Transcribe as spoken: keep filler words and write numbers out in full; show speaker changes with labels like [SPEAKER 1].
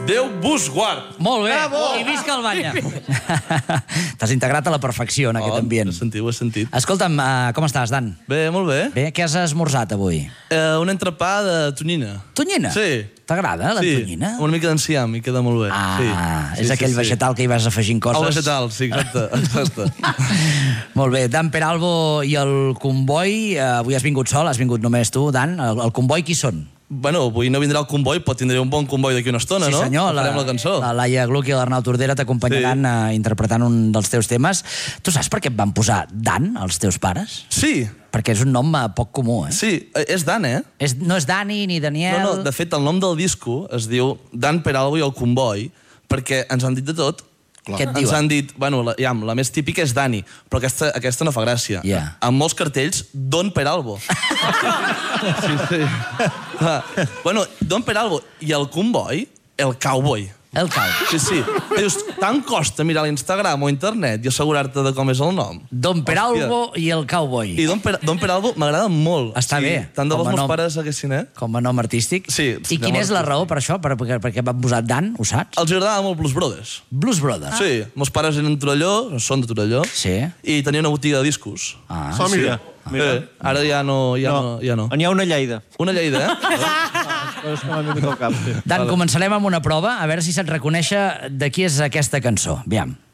[SPEAKER 1] Déu vos guard.
[SPEAKER 2] Molt bé, i visca el Banya. T'has integrat a la perfecció en aquest ambient.
[SPEAKER 1] Ho he sentit, ho he sentit.
[SPEAKER 2] Escolta'm, uh, com estàs, Dan?
[SPEAKER 1] Bé, molt bé.
[SPEAKER 2] Bé, què has esmorzat avui?
[SPEAKER 1] Uh, un entrepà de tonyina.
[SPEAKER 2] Tonyina?
[SPEAKER 1] Sí.
[SPEAKER 2] T'agrada, la
[SPEAKER 1] sí.
[SPEAKER 2] tonyina?
[SPEAKER 1] Una mica d'enciam, i queda molt bé.
[SPEAKER 2] Ah,
[SPEAKER 1] sí.
[SPEAKER 2] és
[SPEAKER 1] sí,
[SPEAKER 2] aquell
[SPEAKER 1] sí,
[SPEAKER 2] vegetal
[SPEAKER 1] sí.
[SPEAKER 2] que hi vas afegint coses.
[SPEAKER 1] El vegetal, sí, exacte. exacte.
[SPEAKER 2] Molt bé, Dan Peralbo i el comboi, uh, avui has vingut sol, has vingut només tu, Dan. El, el comboi qui són?
[SPEAKER 1] Bueno, avui no vindrà el comboi, però tindré un bon comboi d'aquí una estona,
[SPEAKER 2] sí,
[SPEAKER 1] no?
[SPEAKER 2] Sí, senyor.
[SPEAKER 1] La, farem la cançó.
[SPEAKER 2] La Laia Gluck i l'Arnau Tordera t'acompanyaran sí. uh, interpretant un dels teus temes. Tu saps per què et van posar Dan, els teus pares?
[SPEAKER 1] Sí.
[SPEAKER 2] Perquè és un nom uh, poc comú, eh?
[SPEAKER 1] Sí, és Dan, eh?
[SPEAKER 2] És, no és Dani ni Daniel...
[SPEAKER 1] No, no, de fet, el nom del disco es diu Dan Peralbo i el comboi, perquè ens han dit de tot.
[SPEAKER 2] Què et
[SPEAKER 1] Ens
[SPEAKER 2] diuen?
[SPEAKER 1] han dit, bueno, la, ja, la més típica és Dani, però aquesta, aquesta no fa gràcia.
[SPEAKER 2] Yeah.
[SPEAKER 1] Amb molts cartells, Don Peralbo. sí, sí. Ah, bueno, Don Peralbo i el comboi, el cowboy.
[SPEAKER 2] El cau.
[SPEAKER 1] Sí, sí. Dius, tant costa mirar a l'Instagram o a internet i assegurar-te de com és el nom.
[SPEAKER 2] Don Peralbo i el cowboy.
[SPEAKER 1] I Don, per Don Peralbo m'agrada molt.
[SPEAKER 2] Està
[SPEAKER 1] sí,
[SPEAKER 2] bé.
[SPEAKER 1] Tant de
[SPEAKER 2] Com
[SPEAKER 1] bo
[SPEAKER 2] a
[SPEAKER 1] els meus
[SPEAKER 2] nom.
[SPEAKER 1] pares haguessin, eh?
[SPEAKER 2] Com a nom artístic.
[SPEAKER 1] Sí.
[SPEAKER 2] I quina és la raó per això? Per, per, per què van posar Dan, ho saps?
[SPEAKER 1] Els agradava molt Blues Brothers.
[SPEAKER 2] Blues Brothers.
[SPEAKER 1] Sí, meus pares eren de Torelló, són de Torelló,
[SPEAKER 2] Sí.
[SPEAKER 1] i tenia una botiga de discos.
[SPEAKER 2] Ah.
[SPEAKER 3] Ah, mira. mira.
[SPEAKER 1] Eh, ara ja no, ja no.
[SPEAKER 3] No.
[SPEAKER 1] ja no.
[SPEAKER 3] N'hi ha una Lleida.
[SPEAKER 1] Una Lleida, eh?
[SPEAKER 3] Coses que m'han vingut al cap. Sí.
[SPEAKER 2] Dan, començarem amb una prova, a veure si se't reconèixer de qui és aquesta cançó. Aviam.